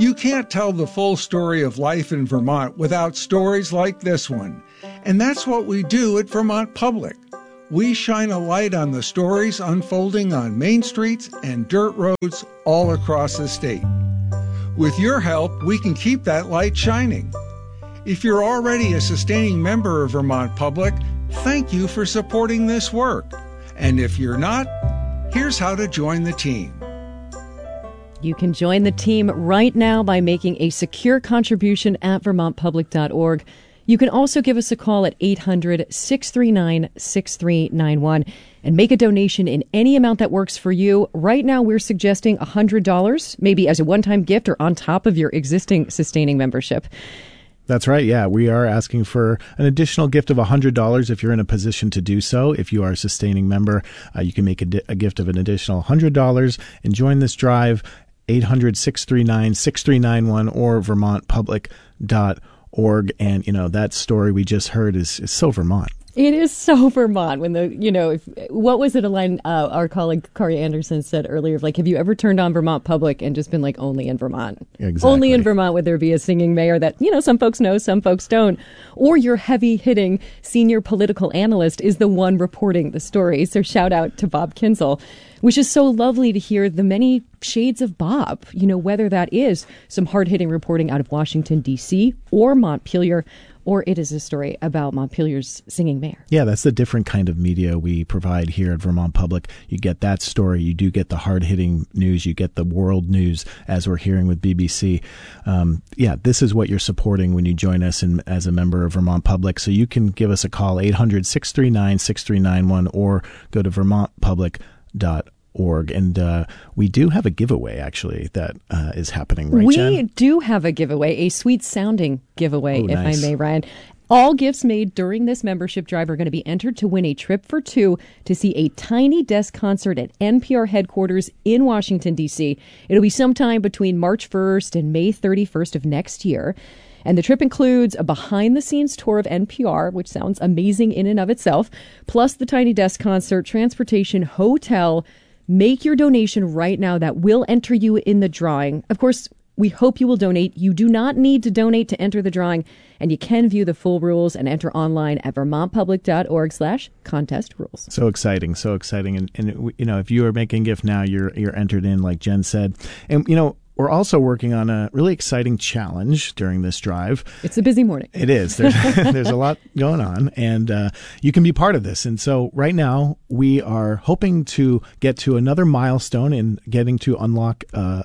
You can't tell the full story of life in Vermont without stories like this one. And that's what we do at Vermont Public. We shine a light on the stories unfolding on main streets and dirt roads all across the state. With your help, we can keep that light shining. If you're already a sustaining member of Vermont Public, thank you for supporting this work. And if you're not, here's how to join the team. You can join the team right now by making a secure contribution at vermontpublic.org. You can also give us a call at 800-639-6391 and make a donation in any amount that works for you. Right now, we're suggesting $100, maybe as a one-time gift or on top of your existing sustaining membership. That's right. Yeah, we are asking for an additional gift of $100 if you're in a position to do so. If you are a sustaining member, you can make a gift of an additional $100 and join this drive. 800-639-6391 or vermontpublic.org. And, that story we just heard is so Vermont. It is so Vermont. When what was it a line our colleague Kari Anderson said earlier, have you ever turned on Vermont Public and just been only in Vermont? Exactly. Only in Vermont would there be a singing mayor that, some folks know, some folks don't. Or your heavy-hitting senior political analyst is the one reporting the story. So shout out to Bob Kinzel, which is so lovely to hear the many shades of Bob, whether that is some hard-hitting reporting out of Washington, D.C. or Montpelier, or it is a story about Montpelier's singing mayor. Yeah, that's the different kind of media we provide here at Vermont Public. You get that story. You do get the hard-hitting news. You get the world news, as we're hearing with BBC. This is what you're supporting when you join us as a member of Vermont Public. So you can give us a call, 800-639-6391, or go to vermontpublic.org. And we do have a giveaway, actually, that is happening, right, Jen? We do have a giveaway, a sweet-sounding giveaway, nice. I may, Ryan. All gifts made during this membership drive are going to be entered to win a trip for two to see a Tiny Desk concert at NPR headquarters in Washington, D.C. It'll be sometime between March 1st and May 31st of next year. And the trip includes a behind-the-scenes tour of NPR, which sounds amazing in and of itself, plus the Tiny Desk concert, transportation, hotel. Make your donation right now. That will enter you in the drawing. Of course, we hope you will donate. You do not need to donate to enter the drawing, and you can view the full rules and enter online at vermontpublic.org/contest rules. So exciting, so exciting. And if you are making a gift now, you're entered in, like Jen said. And, we're also working on a really exciting challenge during this drive. It's a busy morning. It is. There's a lot going on, and you can be part of this. And so right now, we are hoping to get to another milestone in getting to unlock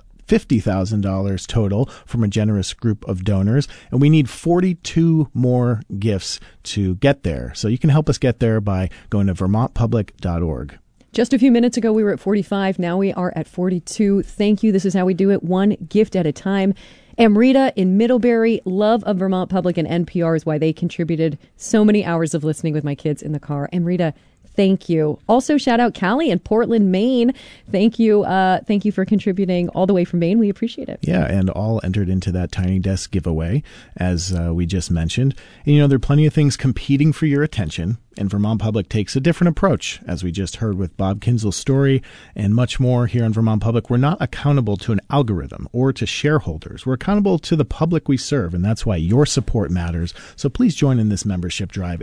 $50,000 total from a generous group of donors. And we need 42 more gifts to get there. So you can help us get there by going to vermontpublic.org. Just a few minutes ago, we were at 45. Now we are at 42. Thank you. This is how we do it, one gift at a time. Amrita in Middlebury, love of Vermont Public and NPR is why they contributed so many hours of listening with my kids in the car. Amrita, thank you. Also, shout out Callie in Portland, Maine. Thank you. Thank you for contributing all the way from Maine. We appreciate it. Yeah, and all entered into that Tiny Desk giveaway, as we just mentioned. And, there are plenty of things competing for your attention. And Vermont Public takes a different approach, as we just heard with Bob Kinzel's story and much more here on Vermont Public. We're not accountable to an algorithm or to shareholders. We're accountable to the public we serve, and that's why your support matters. So please join in this membership drive,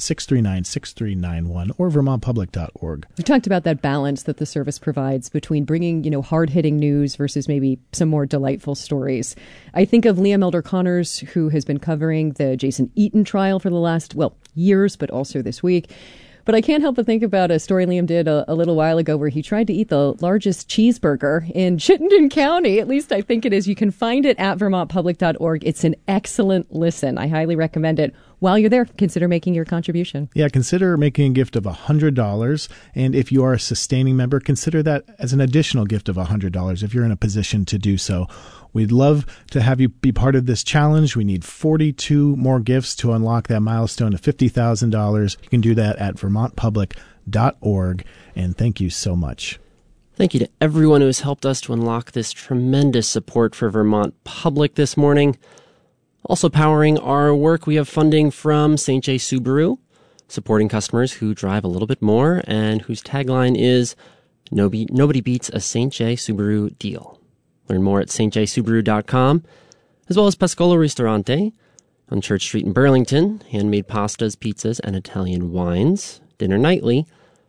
800-639-6391 or vermontpublic.org. We talked about that balance that the service provides between bringing, hard-hitting news versus maybe some more delightful stories. I think of Liam Elder Connors, who has been covering the Jason Eaton trial for the last, years, but also this week. But I can't help but think about a story Liam did a little while ago where he tried to eat the largest cheeseburger in Chittenden County. At least I think it is. You can find it at vermontpublic.org. It's an excellent listen. I highly recommend it. While you're there, consider making your contribution. Yeah, consider making a gift of $100. And if you are a sustaining member, consider that as an additional gift of $100 if you're in a position to do so. We'd love to have you be part of this challenge. We need 42 more gifts to unlock that milestone of $50,000. You can do that at vermontpublic.org. And thank you so much. Thank you to everyone who has helped us to unlock this tremendous support for Vermont Public this morning. Also powering our work, we have funding from St. J. Subaru, supporting customers who drive a little bit more and whose tagline is, Nobody beats a St. J. Subaru deal. Learn more at stjsubaru.com, as well as Pascolo Ristorante on Church Street in Burlington. Handmade pastas, pizzas, and Italian wines. Dinner nightly,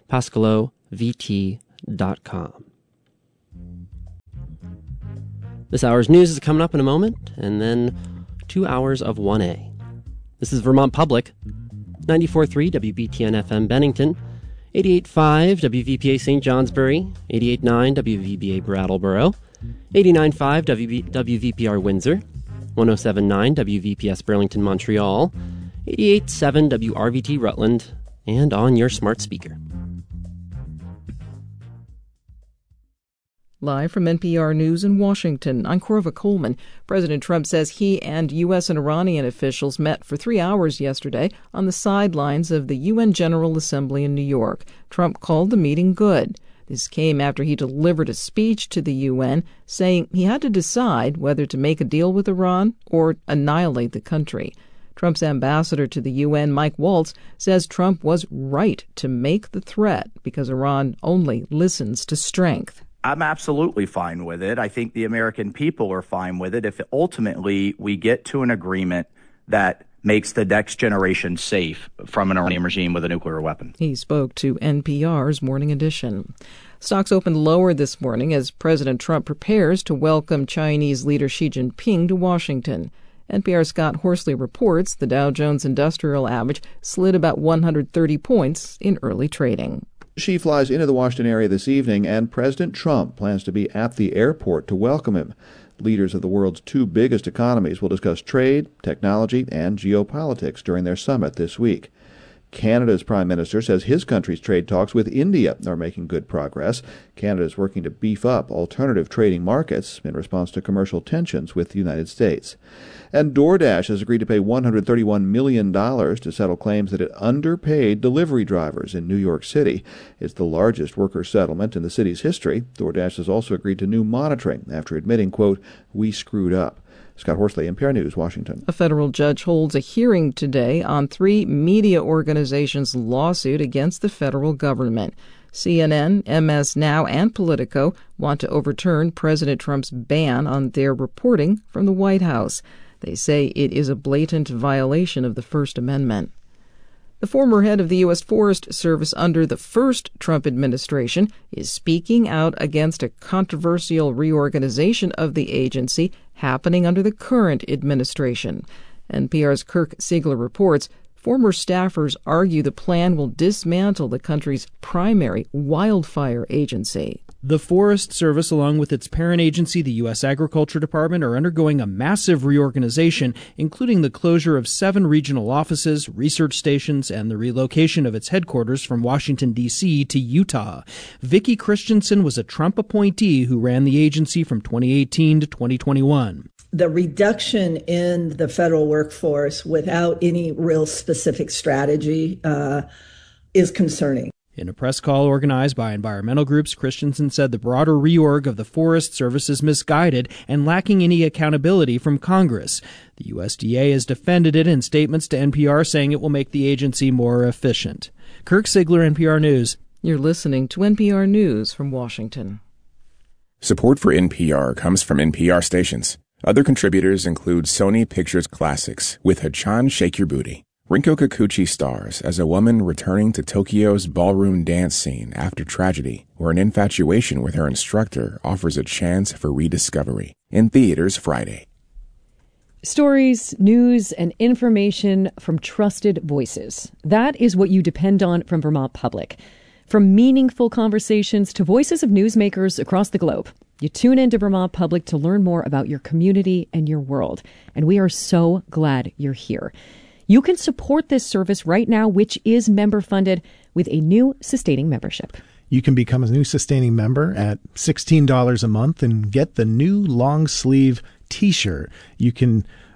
pascolovt.com. This hour's news is coming up in a moment, and then 2 hours of 1A. This is Vermont Public, 94.3 WBTN FM Bennington, 88.5 WVPA St. Johnsbury, 88.9 WVBA Brattleboro, 89.5 WVPR Windsor, 107.9 WVPS Burlington Montreal, 88.7 WRVT Rutland, and on your smart speaker. Live from NPR News in Washington, I'm Corva Coleman. President Trump says he and U.S. and Iranian officials met for 3 hours yesterday on the sidelines of the UN General Assembly in New York. Trump called the meeting good. This came after he delivered a speech to the UN saying he had to decide whether to make a deal with Iran or annihilate the country. Trump's ambassador to the UN, Mike Waltz, says Trump was right to make the threat because Iran only listens to strength. I'm absolutely fine with it. I think the American people are fine with it if ultimately we get to an agreement that makes the next generation safe from an Iranian regime with a nuclear weapon. He spoke to NPR's Morning Edition. Stocks opened lower this morning as President Trump prepares to welcome Chinese leader Xi Jinping to Washington. NPR's Scott Horsley reports the Dow Jones Industrial Average slid about 130 points in early trading. Xi flies into the Washington area this evening, and President Trump plans to be at the airport to welcome him. Leaders of the world's two biggest economies will discuss trade, technology, and geopolitics during their summit this week. Canada's Prime Minister says his country's trade talks with India are making good progress. Canada is working to beef up alternative trading markets in response to commercial tensions with the United States. And DoorDash has agreed to pay $131 million to settle claims that it underpaid delivery drivers in New York City. It's the largest worker settlement in the city's history. DoorDash has also agreed to new monitoring after admitting, quote, "we screwed up." Scott Horsley, NPR News, Washington. A federal judge holds a hearing today on 3 media organizations' lawsuit against the federal government. CNN, MS Now, and Politico want to overturn President Trump's ban on their reporting from the White House. They say it is a blatant violation of the First Amendment. The former head of the U.S. Forest Service under the first Trump administration is speaking out against a controversial reorganization of the agency happening under the current administration. NPR's Kirk Siegler reports former staffers argue the plan will dismantle the country's primary wildfire agency. The Forest Service, along with its parent agency, the U.S. Agriculture Department, are undergoing a massive reorganization, including the closure of 7 regional offices, research stations, and the relocation of its headquarters from Washington, D.C. to Utah. Vicki Christensen was a Trump appointee who ran the agency from 2018 to 2021. The reduction in the federal workforce without any real specific strategy is concerning. In a press call organized by environmental groups, Christensen said the broader reorg of the Forest Service is misguided and lacking any accountability from Congress. The USDA has defended it in statements to NPR, saying it will make the agency more efficient. Kirk Siegler, NPR News. You're listening to NPR News from Washington. Support for NPR comes from NPR stations. Other contributors include Sony Pictures Classics with Hachan Shake Your Booty. Rinko Kikuchi stars as a woman returning to Tokyo's ballroom dance scene after tragedy, where an infatuation with her instructor offers a chance for rediscovery. In theaters Friday. Stories, news, and information from trusted voices. That is what you depend on from Vermont Public. From meaningful conversations to voices of newsmakers across the globe. You tune into Vermont Public to learn more about your community and your world. And we are so glad you're here. You can support this service right now, which is member-funded, with a new sustaining membership. You can become a new sustaining member at $16 a month and get the new long-sleeve T-shirt. You can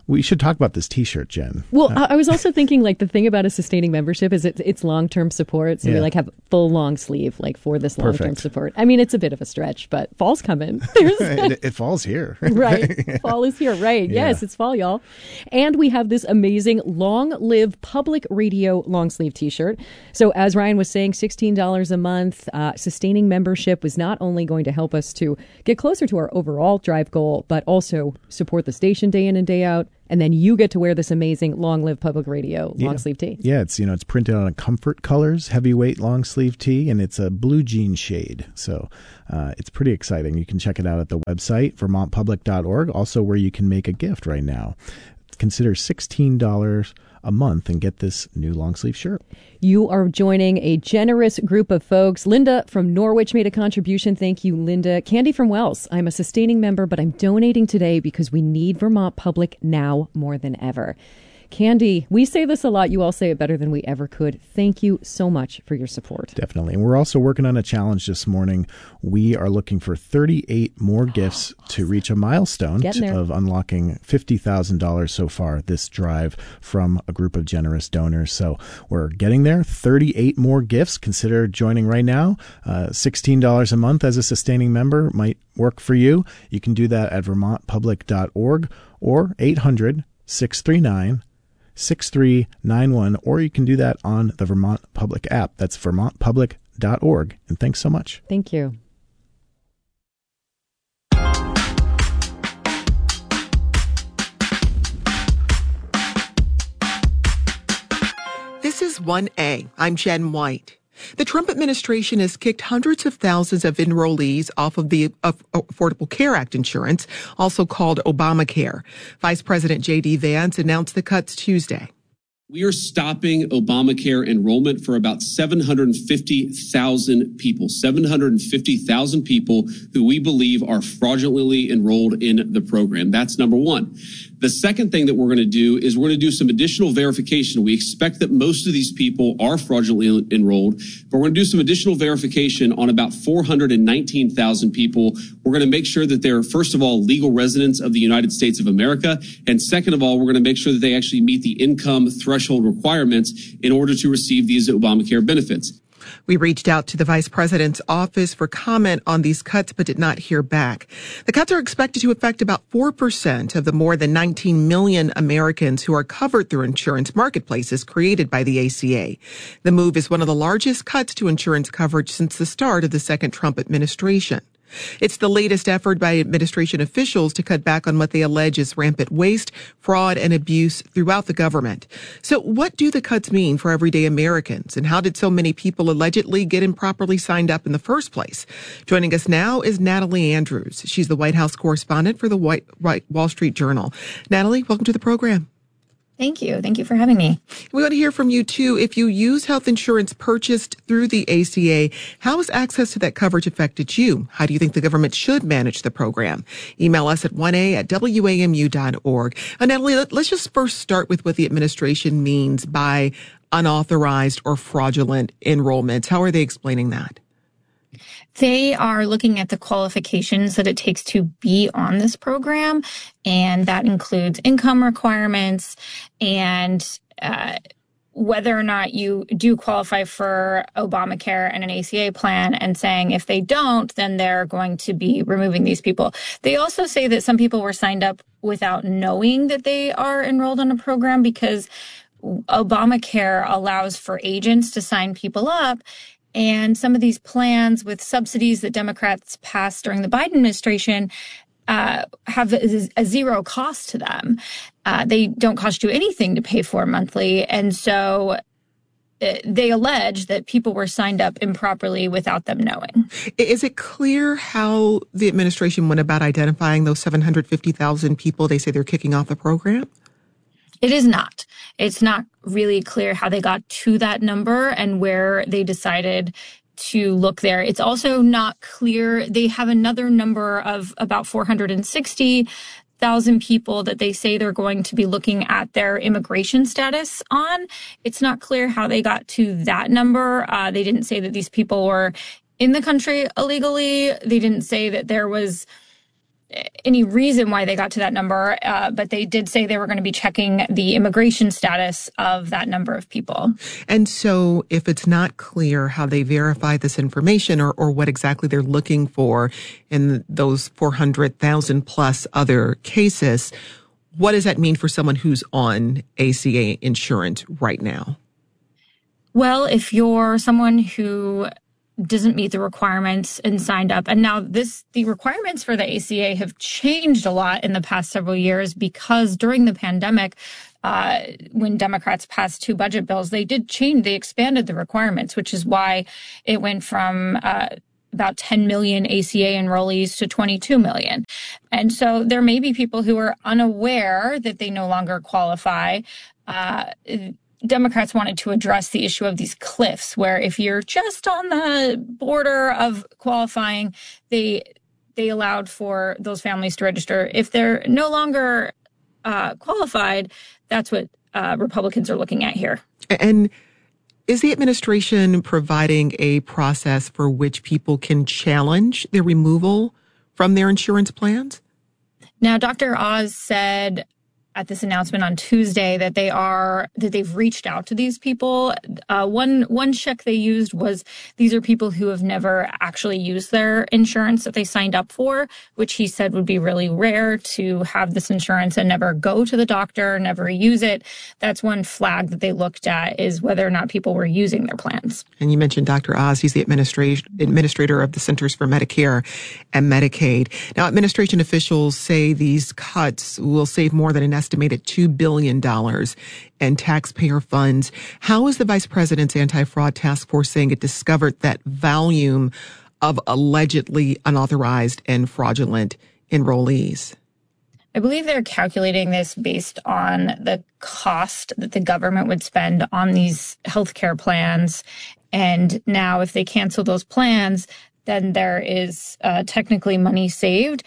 We should talk about this T-shirt, Jen. Well, I was also thinking, like, the thing about a sustaining membership is it's long-term support. So we like have full long sleeve, like, for this long-term support. I mean, it's a bit of a stretch, but fall's coming. It fall's here. Right. Fall is here. Right. Yeah. Yes, it's fall, y'all. And we have this amazing Long Live Public Radio long sleeve T-shirt. So as Ryan was saying, $16 a month. Sustaining membership was not only going to help us to get closer to our overall drive goal, but also support the station day in and day out. And then you get to wear this amazing Long Live Public Radio long sleeve tee. Yeah, it's printed on a Comfort Colors heavyweight long sleeve tee, and it's a blue jean shade. So it's pretty exciting. You can check it out at the website, vermontpublic.org, also where you can make a gift right now. Consider $16 a month and get this new long sleeve shirt. You are joining a generous group of folks. Linda from Norwich made a contribution. Thank you, Linda. Candy from Wells. I'm a sustaining member, but I'm donating today because we need Vermont Public now more than ever. Candy, we say this a lot. You all say it better than we ever could. Thank you so much for your support. Definitely. And we're also working on a challenge this morning. We are looking for 38 more gifts to reach a milestone of unlocking $50,000 so far this drive from a group of generous donors. So we're getting there. 38 more gifts. Consider joining right now. $16 a month as a sustaining member might work for you. You can do that at vermontpublic.org or 800-639-6391, or you can do that on the Vermont Public app. That's vermontpublic.org. And thanks so much. Thank you. This is 1A. I'm Jen White. The Trump administration has kicked hundreds of thousands of enrollees off of the Affordable Care Act insurance, also called Obamacare. Vice President J.D. Vance announced the cuts Tuesday. We are stopping Obamacare enrollment for about 750,000 people, 750,000 people who we believe are fraudulently enrolled in the program. That's number one. The second thing that we're going to do is we're going to do some additional verification. We expect that most of these people are fraudulently enrolled, but we're going to do some additional verification on about 419,000 people. We're going to make sure that they're, first of all, legal residents of the United States of America. And second of all, we're going to make sure that they actually meet the income threshold requirements in order to receive these Obamacare benefits. We reached out to the vice president's office for comment on these cuts, but did not hear back. The cuts are expected to affect about 4% of the more than 19 million Americans who are covered through insurance marketplaces created by the ACA. The move is one of the largest cuts to insurance coverage since the start of the second Trump administration. It's the latest effort by administration officials to cut back on what they allege is rampant waste, fraud, and abuse throughout the government. So what do the cuts mean for everyday Americans, and how did so many people allegedly get improperly signed up in the first place? Joining us now is Natalie Andrews. She's the White House correspondent for the Wall Street Journal. Natalie, welcome to the program. Thank you. Thank you for having me. We want to hear from you, too. If you use health insurance purchased through the ACA, how has access to that coverage affected you? How do you think the government should manage the program? Email us at 1a@wamu.org. Natalie, let's just first start with what the administration means by unauthorized or fraudulent enrollments. How are they explaining that? They are looking at the qualifications that it takes to be on this program, and that includes income requirements and whether or not you do qualify for Obamacare and an ACA plan, and saying if they don't, then they're going to be removing these people. They also say that some people were signed up without knowing that they are enrolled on a program because Obamacare allows for agents to sign people up. And some of these plans with subsidies that Democrats passed during the Biden administration have a zero cost to them. They don't cost you anything to pay for monthly. And so they allege that people were signed up improperly without them knowing. Is it clear how the administration went about identifying those 750,000 people they say they're kicking off the program? It is not. It's not really clear how they got to that number and where they decided to look there. It's also not clear. They have another number of about 460,000 people that they say they're going to be looking at their immigration status on. It's not clear how they got to that number. They didn't say that these people were in the country illegally. They didn't say that there was any reason why they got to that number, but they did say they were going to be checking the immigration status of that number of people. And so if it's not clear how they verify this information or what exactly they're looking for in those 400,000 plus other cases, what does that mean for someone who's on ACA insurance right now? Well, if you're someone who doesn't meet the requirements and signed up. And now the requirements for the ACA have changed a lot in the past several years because during the pandemic, when Democrats passed 2 budget bills, they expanded the requirements, which is why it went from about 10 million ACA enrollees to 22 million. And so there may be people who are unaware that they no longer qualify. Democrats wanted to address the issue of these cliffs, where if you're just on the border of qualifying, they allowed for those families to register. If they're no longer qualified, that's what Republicans are looking at here. And is the administration providing a process for which people can challenge their removal from their insurance plans? Now, Dr. Oz said at this announcement on Tuesday that they've reached out to these people. One check they used was these are people who have never actually used their insurance that they signed up for, which he said would be really rare to have this insurance and never go to the doctor, never use it. That's one flag that they looked at, is whether or not people were using their plans. And you mentioned Dr. Oz. He's the administrator of the Centers for Medicare and Medicaid. Now, administration officials say these cuts will save more than an estimated $2 billion in taxpayer funds. How is the vice president's anti-fraud task force saying it discovered that volume of allegedly unauthorized and fraudulent enrollees? I believe they're calculating this based on the cost that the government would spend on these healthcare plans. And now if they cancel those plans, then there is technically money saved.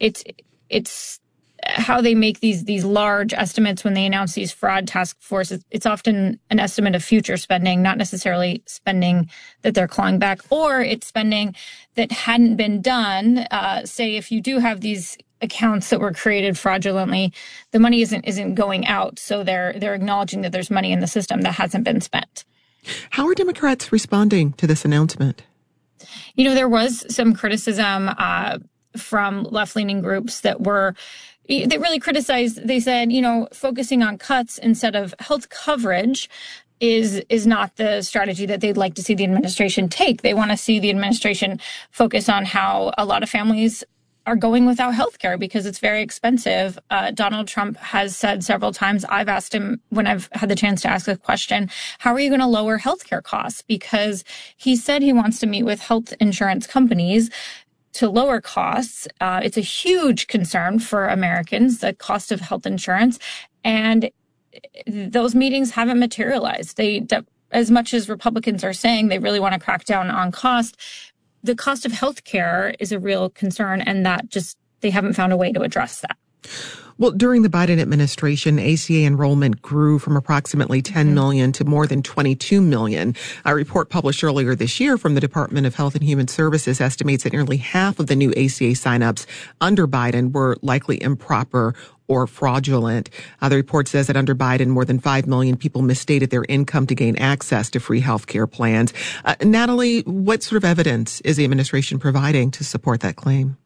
It's how they make these large estimates when they announce these fraud task forces. It's often an estimate of future spending, not necessarily spending that they're clawing back, or it's spending that hadn't been done. Say if you do have these accounts that were created fraudulently, the money isn't going out. So they're acknowledging that there's money in the system that hasn't been spent. How are Democrats responding to this announcement? You know, there was some criticism from left-leaning groups they really criticized. They said, focusing on cuts instead of health coverage is not the strategy that they'd like to see the administration take. They want to see the administration focus on how a lot of families are going without health care because it's very expensive. Donald Trump has said several times, I've asked him when I've had the chance to ask a question, how are you going to lower health care costs? Because he said he wants to meet with health insurance companies to lower costs. It's a huge concern for Americans, the cost of health insurance. And those meetings haven't materialized. As much as Republicans are saying they really want to crack down on cost, the cost of health care is a real concern, and they haven't found a way to address that. Well, during the Biden administration, ACA enrollment grew from approximately 10 million to more than 22 million. A report published earlier this year from the Department of Health and Human Services estimates that nearly half of the new ACA signups under Biden were likely improper or fraudulent. The report says that under Biden, more than 5 million people misstated their income to gain access to free health care plans. Natalie, what sort of evidence is the administration providing to support that claim?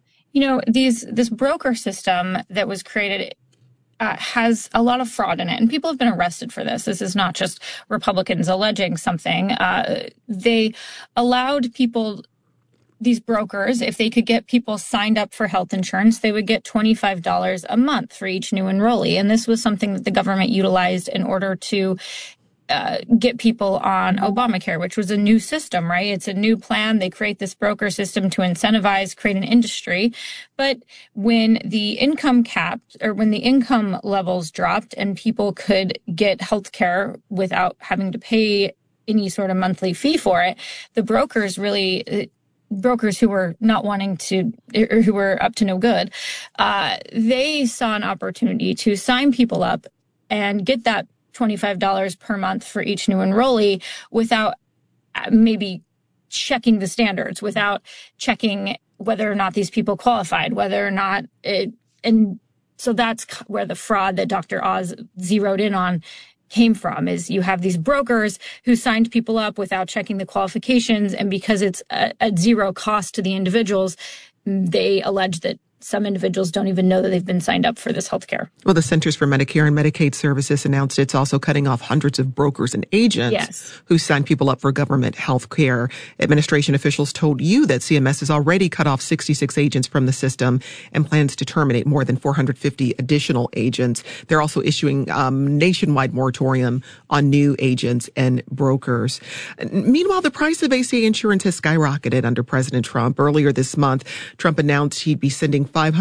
This broker system that was created has a lot of fraud in it, and people have been arrested for this. This is not just Republicans alleging something. They allowed people, these brokers, if they could get people signed up for health insurance, they would get $25 a month for each new enrollee. And this was something that the government utilized in order to get people on Obamacare, which was a new system, right? It's a new plan. They create this broker system to incentivize, create an industry. But when the income cap or when the income levels dropped and people could get health care without having to pay any sort of monthly fee for it, the brokers who were not wanting to, or who were up to no good, they saw an opportunity to sign people up and get that $25 per month for each new enrollee without maybe checking the standards, without checking whether or not these people qualified, whether or not and so that's where the fraud that Dr. Oz zeroed in on came from, is you have these brokers who signed people up without checking the qualifications. And because it's at zero cost to the individuals, they allege that some individuals don't even know that they've been signed up for this health care. Well, the Centers for Medicare and Medicaid Services announced it's also cutting off hundreds of brokers and agents who sign people up for government health care. Administration officials told you that CMS has already cut off 66 agents from the system and plans to terminate more than 450 additional agents. They're also issuing nationwide moratorium on new agents and brokers. Meanwhile, the price of ACA insurance has skyrocketed under President Trump. Earlier this month, Trump announced he'd be sending $500